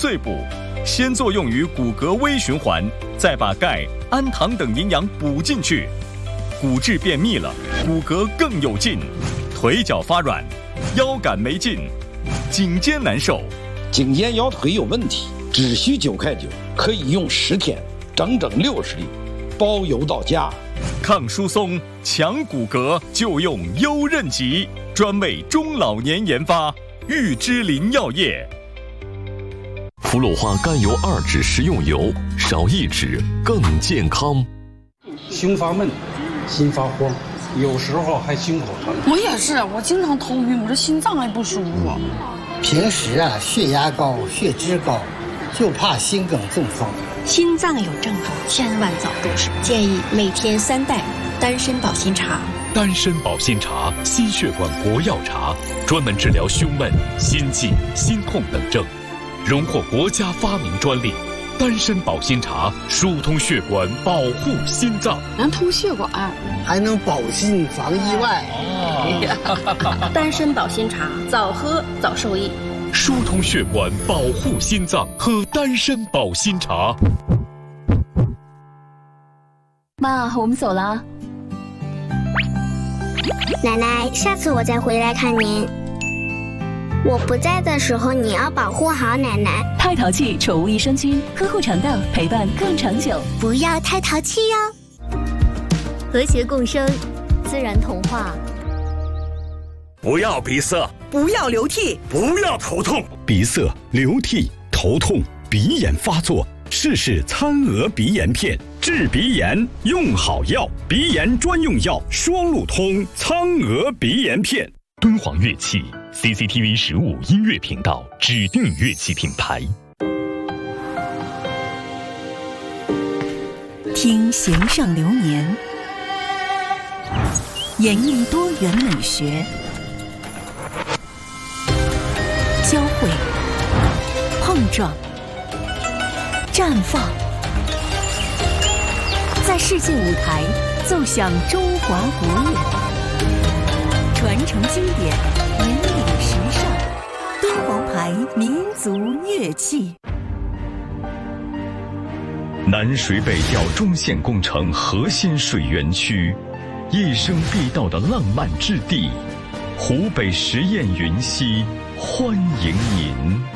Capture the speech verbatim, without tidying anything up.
碎补，先作用于骨骼微循环，再把钙、氨糖等营养补进去，骨质变密了，骨骼更有劲，腿脚发软，腰杆没劲，颈肩难受。 颈肩腰腿有问题，只需九块九，可以用十天，整整六十粒，包邮到家。 抗疏松、强骨骼就用优韧极，专为中老年研发，玉芝林药业。 福鲁花甘油二酯食用油，少一酯更健康。 胸发闷，心发慌，有时候还心口疼。 我也是，我经常头晕，我这心脏还不舒服。 平时啊，血压高，血脂高，就怕心梗中风。 心脏有症状，千万早重视。建议每天三袋丹参保心茶。 丹参保心茶，心血管国药茶，专门治疗胸闷、心悸、心痛等症，荣获国家发明专利。丹参保心茶疏通血管，保护心脏， 能通血管， 还能保心防意外。 哦、丹参保心茶，早喝早受益。 疏通血管，保护心脏，喝丹参保心茶。 妈，我们走了。 奶奶，下次我再回来看您。我不在的时候，你要保护好奶奶。 太淘气宠物益生菌，呵护肠道，陪伴更长久。 不要太淘气哟。 和谐共生，自然童话。 不要鼻塞， 不要流涕， 不要头痛。 鼻塞、流涕、头痛、鼻炎发作，试试餐鹅鼻炎片，治鼻炎用好药，鼻炎专用药双路通餐鹅鼻炎片。 敦煌乐器 C C T V 十五音乐频道指定乐器品牌。 听弦上流年，演绎多元美学，交汇、碰撞、绽放，在世界舞台奏响中华国乐。传承经典，引领时尚，敦煌牌民族乐器。 南水北调中线工程核心水源区，一生必到的浪漫之地，湖北十堰云溪欢迎您。